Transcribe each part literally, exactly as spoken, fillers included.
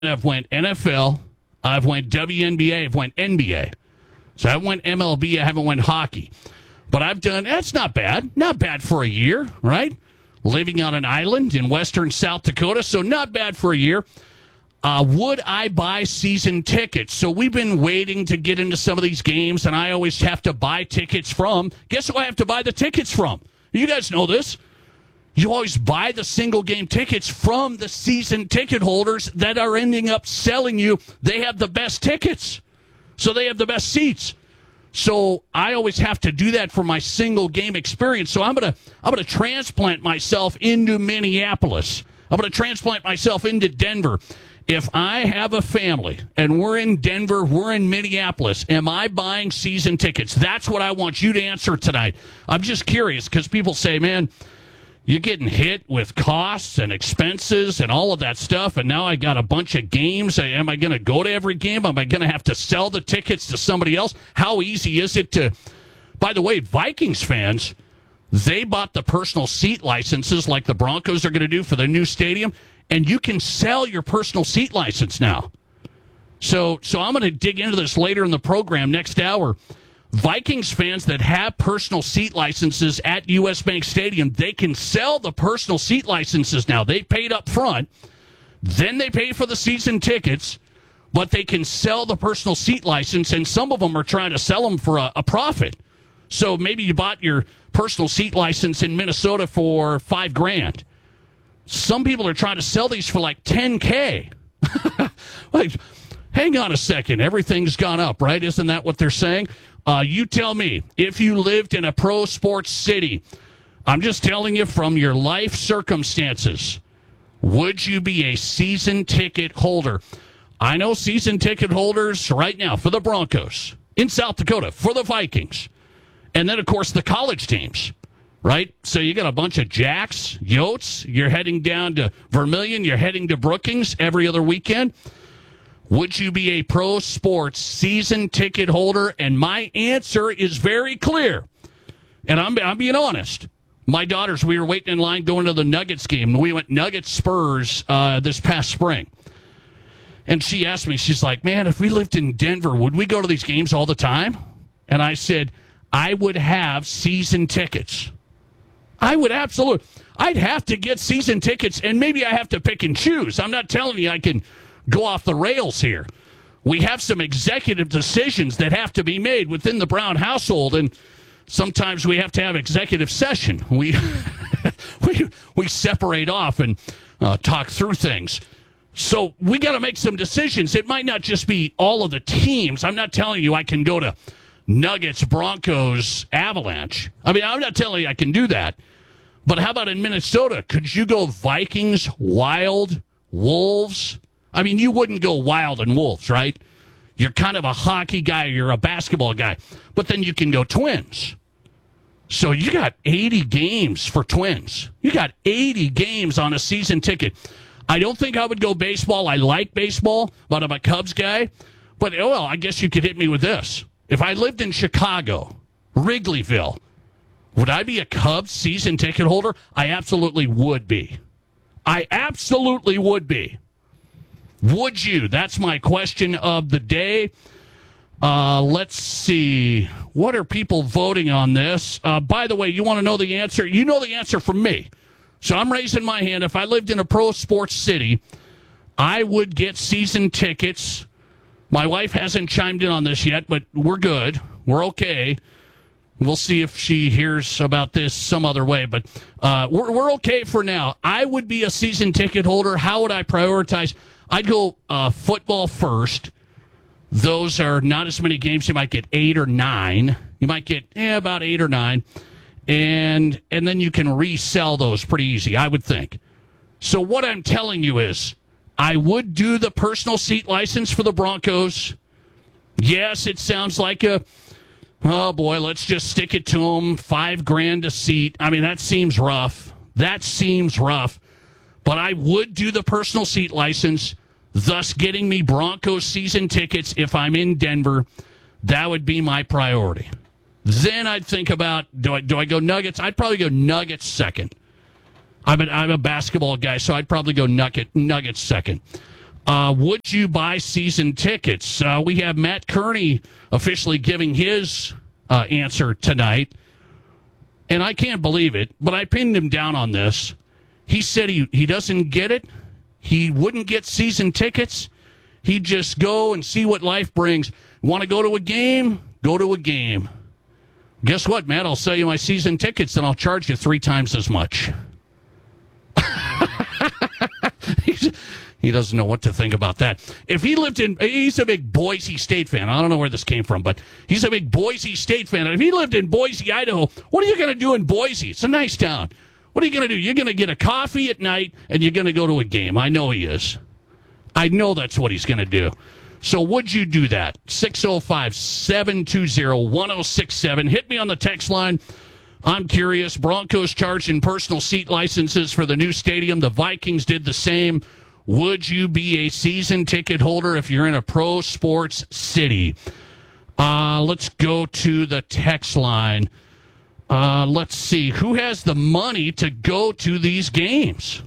I've went N F L, I've went W N B A, I've went N B A. So I went M L B, I haven't went hockey. But I've done, that's not bad. Not bad for a year, right? Living on an island in western South Dakota, so not bad for a year. Uh, would I buy season tickets? So we've been waiting to get into some of these games, and I always have to buy tickets from. Guess who I have to buy the tickets from? You guys know this. You always buy the single game tickets from the season ticket holders that are ending up selling you. They have the best tickets, so they have the best seats. So I always have to do that for my single game experience. So I'm gonna I'm gonna transplant myself into Minneapolis. I'm gonna transplant myself into Denver. If I have a family and we're in Denver, we're in Minneapolis, am I buying season tickets? That's what I want you to answer tonight. I'm just curious because people say, man, you're getting hit with costs and expenses and all of that stuff, and now I got a bunch of games. Am I going to go to every game? Am I going to have to sell the tickets to somebody else? How easy is it to... By the way, Vikings fans, they bought the personal seat licenses like the Broncos are going to do for their new stadium, and you can sell your personal seat license now. So, so I'm going to dig into this later in the program next hour. Vikings fans that have personal seat licenses at U S. Bank Stadium, they can sell the personal seat licenses now. They paid up front, then they pay for the season tickets, but they can sell the personal seat license, and some of them are trying to sell them for a, a profit. So maybe you bought your personal seat license in Minnesota for five grand. Some people are trying to sell these for like ten K. Like, hang on a second. Everything's gone up, right? Isn't that what they're saying? Uh, you tell me, if you lived in a pro sports city, I'm just telling you from your life circumstances, would you be a season ticket holder? I know season ticket holders right now for the Broncos in South Dakota, for the Vikings, and then, of course, the college teams, right? So you got a bunch of Jacks, Yotes. You're heading down to Vermilion. You're heading to Brookings every other weekend. Would you be a pro sports season ticket holder? And my answer is very clear. And I'm, I'm being honest. My daughters, we were waiting in line going to the Nuggets game. We went Nuggets Spurs uh, this past spring. And she asked me, she's like, man, if we lived in Denver, would we go to these games all the time? And I said, I would have season tickets. I would absolutely. I'd have to get season tickets, and maybe I have to pick and choose. I'm not telling you I can go off the rails here. We have some executive decisions that have to be made within the Brown household, and sometimes we have to have executive session. We we we separate off and uh, talk through things. So we got to make some decisions. It might not just be all of the teams. I'm not telling you I can go to Nuggets, Broncos, Avalanche. I mean, I'm not telling you I can do that. But how about in Minnesota? Could you go Vikings, Wild, Wolves? I mean, you wouldn't go Wild and Wolves, right? You're kind of a hockey guy, you're a basketball guy. But then you can go Twins. So you got eighty games for Twins. You got eighty games on a season ticket. I don't think I would go baseball. I like baseball, but I'm a Cubs guy. But, oh, well, I guess you could hit me with this. If I lived in Chicago, Wrigleyville, would I be a Cubs season ticket holder? I absolutely would be. I absolutely would be. Would you? That's my question of the day. Uh, let's see. What are people voting on this? Uh, by the way, you want to know the answer? You know the answer from me. So I'm raising my hand. If I lived in a pro sports city, I would get season tickets. My wife hasn't chimed in on this yet, but we're good. We're okay. We'll see if she hears about this some other way, but uh, we're, we're okay for now. I would be a season ticket holder. How would I prioritize? I'd go uh, football first. Those are not as many games. You might get eight or nine. You might get eh, about eight or nine. And, and then you can resell those pretty easy, I would think. So what I'm telling you is I would do the personal seat license for the Broncos. Yes, it sounds like a... Oh, boy, let's just stick it to them. Five grand a seat. I mean, that seems rough. That seems rough. But I would do the personal seat license, thus getting me Broncos season tickets if I'm in Denver. That would be my priority. Then I'd think about, do I, do I go Nuggets? I'd probably go Nuggets second. I'm a, I'm a basketball guy, so I'd probably go Nugget, Nuggets second. Uh, would you buy season tickets? Uh, we have Matt Kearney officially giving his uh, answer tonight. And I can't believe it, but I pinned him down on this. He said he, he doesn't get it. He wouldn't get season tickets. He'd just go and see what life brings. Want to go to a game? Go to a game. Guess what, Matt? I'll sell you my season tickets and I'll charge you three times as much. He doesn't know what to think about that. If he lived in, he's a big Boise State fan. I don't know where this came from, but he's a big Boise State fan. And if he lived in Boise, Idaho, what are you going to do in Boise? It's a nice town. What are you going to do? You're going to get a coffee at night and you're going to go to a game. I know he is. I know that's what he's going to do. So would you do that? six oh five, seven two zero, one oh six seven. Hit me on the text line. I'm curious. Broncos charging personal seat licenses for the new stadium. The Vikings did the same. Would you be a season ticket holder if you're in a pro sports city? Uh, let's go to the text line. Uh, let's see. Who has the money to go to these games?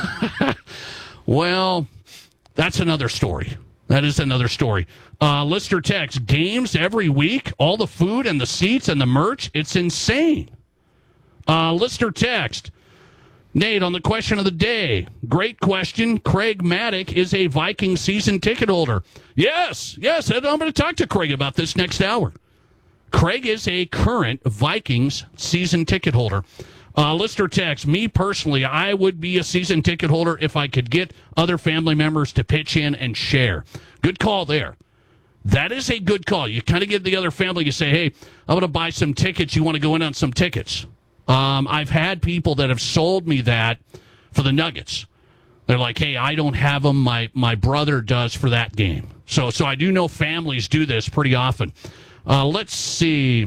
Well, that's another story. That is another story. Uh, listener text, games every week, all the food and the seats and the merch, it's insane. Uh, listener text, Nate, on the question of the day, great question. Craig Maddock is a Viking season ticket holder. Yes, yes, I'm going to talk to Craig about this next hour. Craig is a current Vikings season ticket holder. Uh, listener text, me personally, I would be a season ticket holder if I could get other family members to pitch in and share. Good call there. That is a good call. You kind of give the other family, you say, hey, I'm going to buy some tickets. You want to go in on some tickets? Um, I've had people that have sold me that for the Nuggets. They're like, hey, I don't have them. My my brother does for that game. So, so I do know families do this pretty often. Uh, let's see.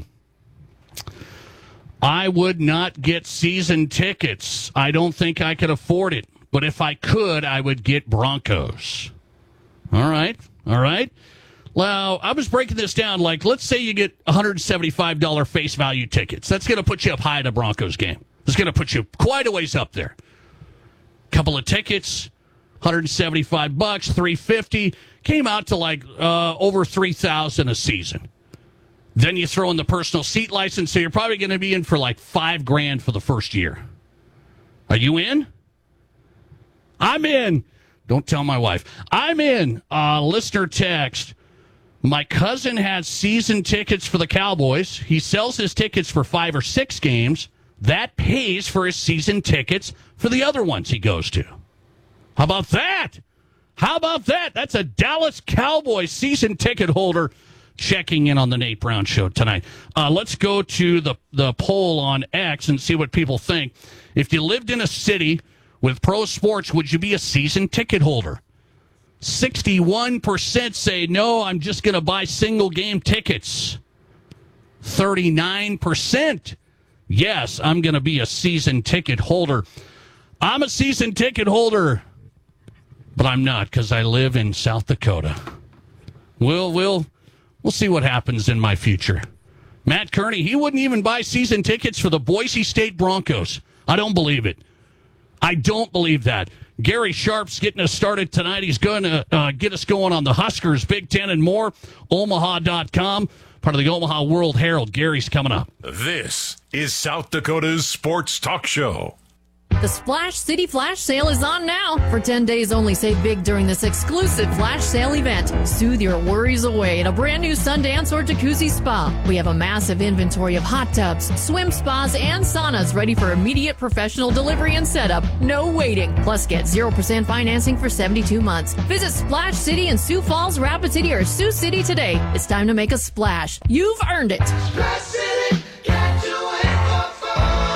I would not get season tickets. I don't think I could afford it. But if I could, I would get Broncos. All right. All right. Well, I was breaking this down. Like, let's say you get one hundred seventy-five dollars face value tickets. That's going to put you up high at a Broncos game. It's going to put you quite a ways up there. Couple of tickets, one hundred seventy-five bucks, three fifty. Came out to like uh, over three thousand a season. Then you throw in the personal seat license, so you're probably going to be in for like five grand for the first year. Are you in? I'm in. Don't tell my wife. I'm in. Uh, listener text. My cousin has season tickets for the Cowboys. He sells his tickets for five or six games. That pays for his season tickets for the other ones he goes to. How about that? How about that? That's a Dallas Cowboys season ticket holder checking in on the Nate Brown Show tonight. Uh, let's go to the, the poll on X and see what people think. If you lived in a city with pro sports, would you be a season ticket holder? sixty-one percent say, no, I'm just going to buy single game tickets. thirty-nine percent, yes, I'm going to be a season ticket holder. I'm a season ticket holder, but I'm not because I live in South Dakota. We'll, we'll, we'll see what happens in my future. Matt Kearney, he wouldn't even buy season tickets for the Boise State Broncos. I don't believe it. I don't believe that. Gary Sharp's getting us started tonight. He's going to uh, get us going on the Huskers, Big Ten, and more. Omaha dot com, part of the Omaha World Herald. Gary's coming up. This is South Dakota's Sports Talk Show. The Splash City Flash Sale is on now. For ten days only, save big during this exclusive flash sale event. Soothe your worries away at a brand new Sundance or Jacuzzi Spa. We have a massive inventory of hot tubs, swim spas, and saunas ready for immediate professional delivery and setup. No waiting. Plus, get zero percent financing for seventy-two months. Visit Splash City in Sioux Falls, Rapid City, or Sioux City today. It's time to make a splash. You've earned it. Splash City, get your way for fun.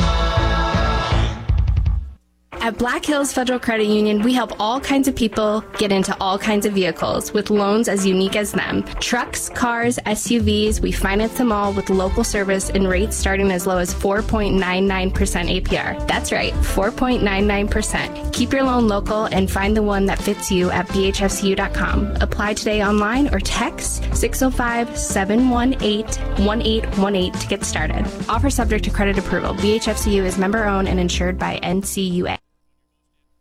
At Black Hills Federal Credit Union, we help all kinds of people get into all kinds of vehicles with loans as unique as them. Trucks, cars, S U Vs, we finance them all with local service and rates starting as low as four point nine nine percent A P R. That's right, four point nine nine percent. Keep your loan local and find the one that fits you at B H F C U dot com. Apply today online or text six oh five, seven one eight, one eight one eight to get started. Offer subject to credit approval. B H F C U is member owned and insured by N C U A. The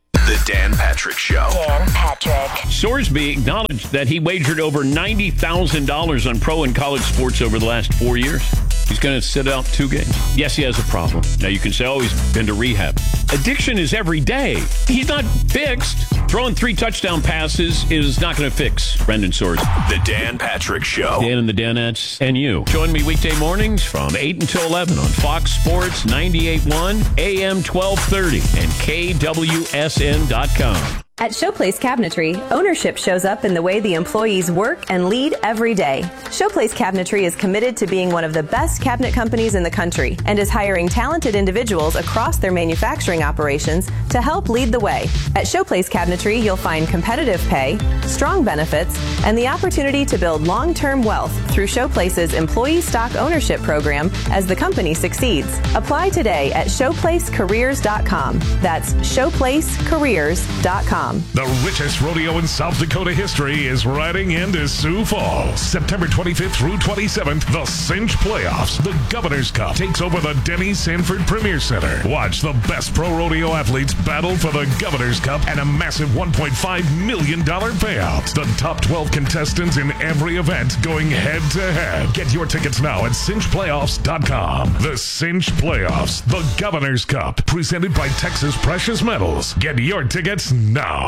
Dan Patrick Show. Dan Patrick. Sorsby acknowledged that he wagered over ninety thousand dollars on pro and college sports over the last four years. He's going to sit out two games. Yes, he has a problem. Now, you can say, oh, he's been to rehab. Addiction is every day. He's not fixed. Throwing three touchdown passes is not going to fix Brendan Sorsby. The Dan Patrick Show. Dan and the Danettes and you. Join me weekday mornings from eight until eleven on Fox Sports ninety-eight point one, A M twelve thirty, and K W S N dot com. At Showplace Cabinetry, ownership shows up in the way the employees work and lead every day. Showplace Cabinetry is committed to being one of the best cabinet companies in the country and is hiring talented individuals across their manufacturing operations to help lead the way. At Showplace Cabinetry, you'll find competitive pay, strong benefits, and the opportunity to build long-term wealth through Showplace's employee stock ownership program as the company succeeds. Apply today at showplace careers dot com. That's showplace careers dot com. The richest rodeo in South Dakota history is riding into Sioux Falls. September twenty-fifth through twenty-seventh, the Cinch Playoffs. The Governor's Cup takes over the Denny Sanford Premier Center. Watch the best pro rodeo athletes battle for the Governor's Cup and a massive one point five million dollars payout. The top twelve contestants in every event going head to head. Get your tickets now at cinch playoffs dot com. The Cinch Playoffs, the Governor's Cup, presented by Texas Precious Metals. Get your tickets now.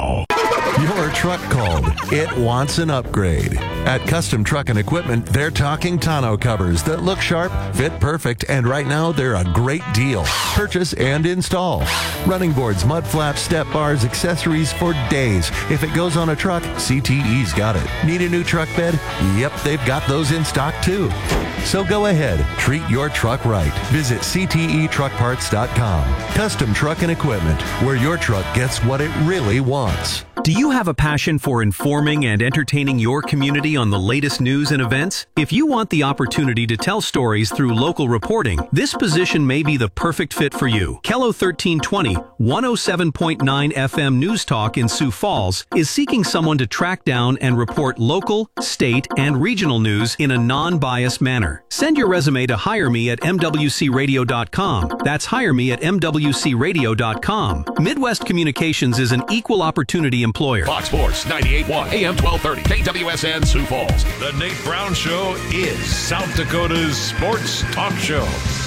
Your truck called. It wants an upgrade. At Custom Truck and Equipment, they're talking tonneau covers that look sharp, fit perfect, and right now they're a great deal. Purchase and install. Running boards, mud flaps, step bars, accessories for days. If it goes on a truck, C T E's got it. Need a new truck bed? Yep, they've got those in stock too. So go ahead, treat your truck right. Visit C T E truck parts dot com. Custom Truck and Equipment, where your truck gets what it really wants. Do you have a passion for informing and entertaining your community on the latest news and events? If you want the opportunity to tell stories through local reporting, this position may be the perfect fit for you. Kello thirteen twenty, one oh seven point nine F M News Talk in Sioux Falls is seeking someone to track down and report local, state, and regional news in a non-biased manner. Send your resume to hire me at M W C radio dot com. That's hire me at M W C radio dot com. Midwest Communications is an equal opportunity employer. Fox Sports ninety-eight point one, A M twelve thirty, K W S N Sioux Falls. The Nate Brown Show is South Dakota's sports talk show.